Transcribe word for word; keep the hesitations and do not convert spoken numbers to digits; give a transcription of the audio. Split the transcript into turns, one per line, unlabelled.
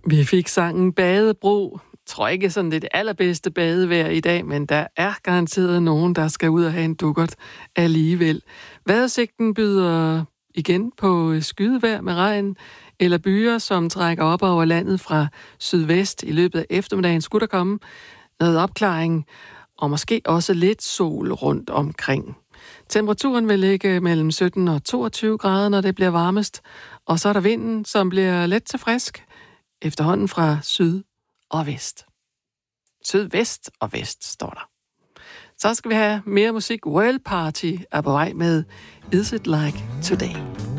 Vi fik sangen Badebro. Jeg tror ikke sådan, det er det allerbedste badevejr i dag, men der er garanteret nogen, der skal ud og have en dukkert alligevel. Vejrudsigten byder igen på skydevejr med regn eller byer, som trækker op over landet fra sydvest. I løbet af eftermiddagen skulle der komme noget opklaring, og måske også lidt sol rundt omkring. Temperaturen vil ligge mellem sytten og toogtyve grader, når det bliver varmest, og så er der vinden, som bliver let til frisk, efterhånden fra syd og vest. Sydvest og vest, står der. Så skal vi have mere musik. World Party er på vej med Is It Like Today.